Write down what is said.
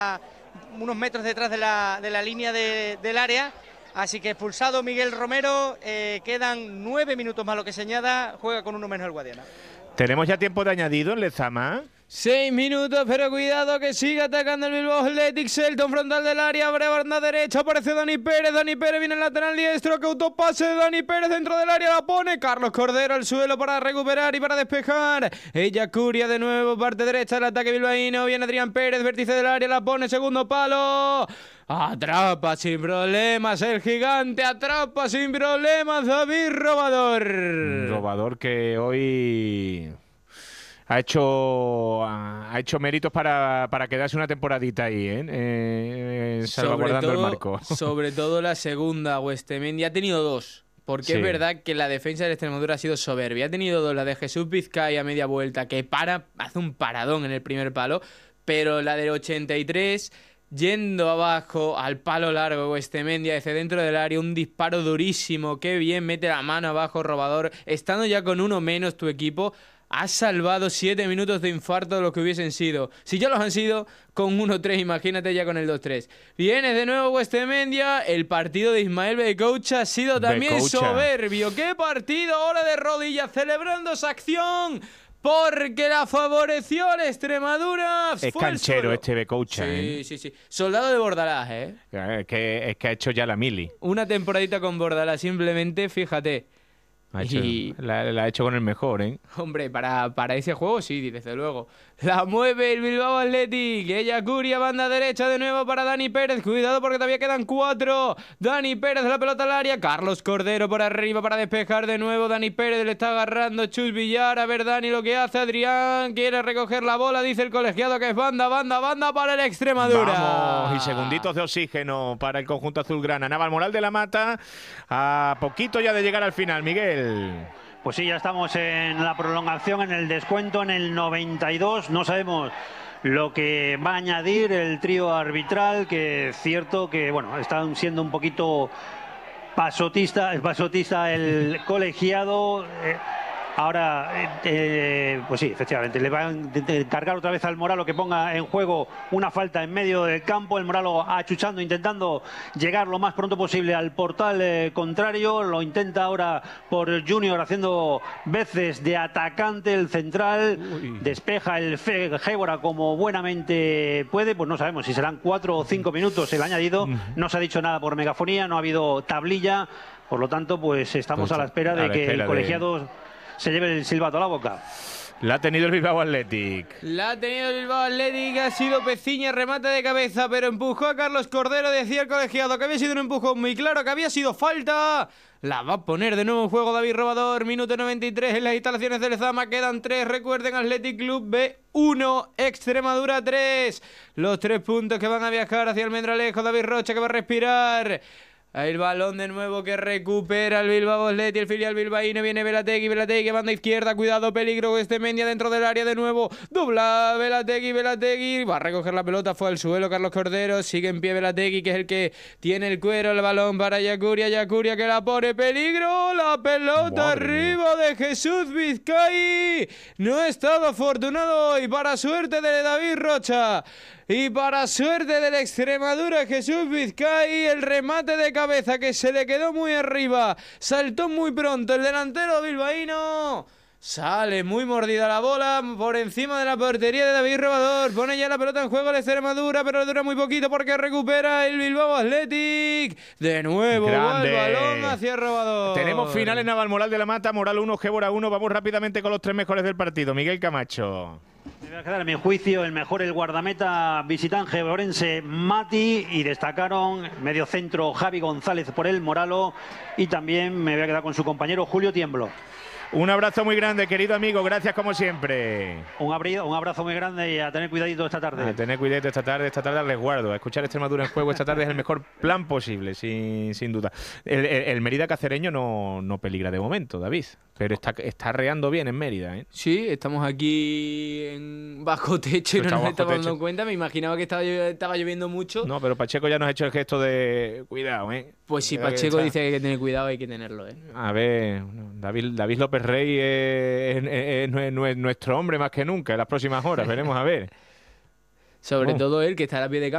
unos metros detrás de la línea del área. Así que expulsado Miguel Romero, quedan 9 minutos más lo que se añada, juega con uno menos el Guadiana. ¿Tenemos ya tiempo de añadido en Lezama? 6 minutos, pero cuidado que sigue atacando el Bilbao Athletic. Selton frontal del área, abre banda derecha, aparece Dani Pérez viene el lateral diestro, que autopase, Dani Pérez dentro del área, la pone, Carlos Cordero al suelo para recuperar y para despejar. Ella Curia de nuevo, parte derecha del ataque bilbaíno, viene Adrián Pérez, vértice del área, la pone, segundo palo. Atrapa sin problemas el gigante, atrapa sin problemas David Robador. Robador que hoy ha hecho méritos para quedarse una temporadita ahí, salvaguardando el marco. Sobre todo la segunda, Westemendi ha tenido dos. Porque sí, es verdad que la defensa del Extremadura ha sido soberbia. Ha tenido dos, la de Jesús Vizcaya a media vuelta, que hace un paradón en el primer palo, pero la del 83... yendo abajo al palo largo, Westemendi desde dentro del área, un disparo durísimo, qué bien mete la mano abajo Robador, estando ya con uno menos tu equipo, has salvado 7 minutos de infarto de lo que hubiesen sido. Si ya los han sido, con 1-3, imagínate ya con el 2-3. Viene de nuevo Westemendi, el partido de Ismael Beikoucha ha sido también soberbio. ¡Qué partido ahora de rodillas, celebrando esa acción! Porque la favoreció la Extremadura. Es canchero este Beikoucha. Sí. Soldado de Bordalás, Es que ha hecho ya la mili. Una temporadita con Bordalás, simplemente, fíjate. La ha hecho con el mejor, Hombre, para ese juego sí, desde luego. La mueve el Bilbao Athletic. Ella Curia, banda derecha de nuevo para Dani Pérez. Cuidado porque todavía quedan 4. Dani Pérez, la pelota al área. Carlos Cordero por arriba para despejar de nuevo. Dani Pérez le está agarrando Chus Villar. A ver Dani lo que hace. Adrián quiere recoger la bola. Dice el colegiado que es banda para el Extremadura. Vamos, y segunditos de oxígeno para el conjunto azulgrana. Navalmoral de la Mata, a poquito ya de llegar al final, Miguel. Pues sí, ya estamos en la prolongación, en el descuento, en el 92. No sabemos lo que va a añadir el trío arbitral, que es cierto que, bueno, están siendo un poquito pasotista el colegiado. Ahora, pues sí, efectivamente, le van a encargar otra vez al Moralo que ponga en juego una falta en medio del campo. El Moralo achuchando, intentando llegar lo más pronto posible al portal contrario. Lo intenta ahora por Junior, haciendo veces de atacante el central. Despeja el Gébora como buenamente puede. Pues no sabemos si serán 4 o 5 minutos el añadido. No se ha dicho nada por megafonía, no ha habido tablilla. Por lo tanto, pues estamos a la espera de que el colegiado se lleve el silbato a la boca. La ha tenido el Bilbao Athletic. Ha sido Peciña, remate de cabeza, pero empujó a Carlos Cordero. Decía el colegiado que había sido un empujón muy claro, que había sido falta. La va a poner de nuevo en juego David Robador. Minuto 93 en las instalaciones del Lezama. Quedan 3. Recuerden, Athletic Club B 1, Extremadura 3. Los 3 puntos que van a viajar hacia Almendralejo. David Rocha que va a respirar. El balón de nuevo que recupera el Bilbao Athletic, el filial bilbaíno. Viene Belategui, banda izquierda, cuidado, peligro, Westemendi dentro del área de nuevo. Dobla Belategui, va a recoger la pelota, fue al suelo Carlos Cordero. Sigue en pie Belategui, que es el que tiene el cuero, el balón para Yacuria que la pone, peligro, la pelota arriba de Jesús Vizcay. No ha estado afortunado hoy, para suerte de David Rocha. Y para suerte del Extremadura, Jesús Vizcay, el remate de cabeza que se le quedó muy arriba. Saltó muy pronto el delantero bilbaíno. Sale muy mordida la bola por encima de la portería de David Robador. Pone ya la pelota en juego el Extremadura, pero le dura muy poquito porque recupera el Bilbao Athletic. De nuevo va el balón hacia Robador. Tenemos final en Navalmoral de la Mata, Moral 1, Gébora 1. Vamos rápidamente con los 3 mejores del partido. Miguel Camacho. Me voy a quedar, en mi juicio, el mejor, el guardameta visitante geborense Mati, y destacaron medio centro Javi González por el Moralo, y también me voy a quedar con su compañero Julio Tiemblo. Un abrazo muy grande, querido amigo. Gracias como siempre. Un abrazo muy grande y a tener cuidadito esta tarde. A tener cuidadito esta tarde al resguardo. A escuchar Extremadura en juego esta tarde es el mejor plan posible, sin duda. El Mérida cacereño no peligra de momento, David. Pero está reando bien en Mérida, ¿eh? Sí, estamos aquí bajo techo y no nos estamos dando cuenta. Me imaginaba que estaba lloviendo mucho. No, pero Pacheco ya nos ha hecho el gesto de cuidado, ¿eh? Pues si Pacheco dice que hay que tener cuidado, hay que tenerlo, ¿eh? A ver, David López Rey es nuestro hombre más que nunca en las próximas horas. Veremos a ver. Sobre todo él, que está a pie de campo.